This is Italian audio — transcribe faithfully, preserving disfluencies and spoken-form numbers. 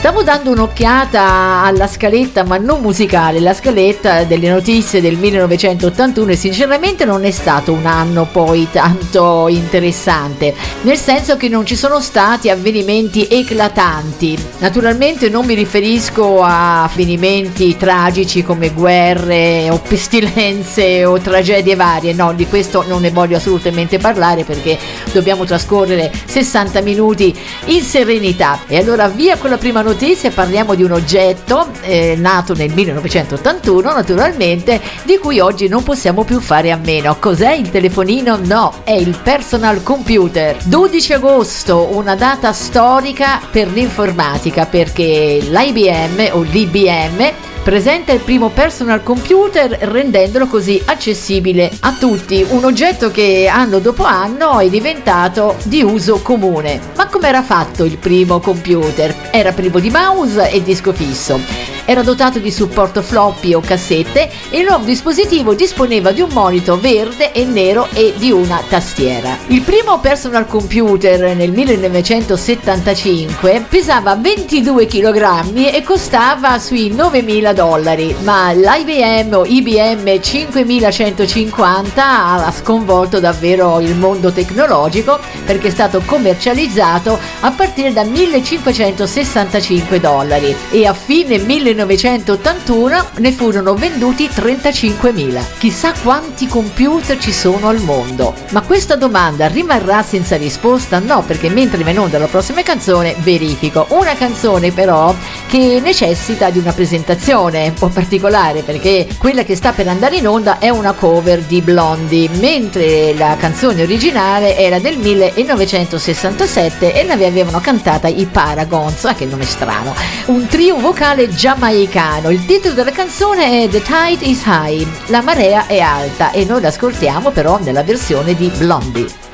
Stavo dando un'occhiata alla scaletta, ma non musicale, la scaletta delle notizie del millenovecentottantuno, e sinceramente non è stato un anno poi tanto interessante, nel senso che non ci sono stati avvenimenti eclatanti. Naturalmente non mi riferisco a avvenimenti tragici come guerre o pestilenze o tragedie varie, no, di questo non ne voglio assolutamente parlare, perché dobbiamo trascorrere sessanta minuti in serenità. E allora via con la prima notizia, parliamo di un oggetto eh, nato nel millenovecentottantuno, naturalmente, di cui oggi non possiamo più fare a meno. Cos'è il telefonino? No, è il personal computer. dodici agosto, una data storica per l'informatica, perché l'I B M o l'I B M presenta il primo personal computer, rendendolo così accessibile a tutti, un oggetto che anno dopo anno è diventato di uso comune. Ma com'era fatto il primo computer? Era privo di mouse e disco fisso. Era dotato di supporto floppy o cassette e il nuovo dispositivo disponeva di un monitor verde e nero e di una tastiera. Il primo personal computer nel millenovecentosettantacinque pesava ventidue chilogrammi e costava sui novemila dollari, ma l'I B M o I B M cinquemilacentocinquanta ha sconvolto davvero il mondo tecnologico, perché è stato commercializzato a partire da millecinquecentosessantacinque dollari e a fine millenovecentottantuno ne furono venduti trentacinquemila. Chissà quanti computer ci sono al mondo. Ma questa domanda rimarrà senza risposta? No, perché mentre me ne onda la prossima canzone verifico. Una canzone però che necessita di una presentazione un po' particolare, perché quella che sta per andare in onda è una cover di Blondie, mentre la canzone originale era del millenovecentosessantasette e l'avevano cantata i Paragons, ah, che nome strano, un trio vocale giamaicano. Il titolo della canzone è The Tide is High, la marea è alta, e noi l'ascoltiamo però nella versione di Blondie.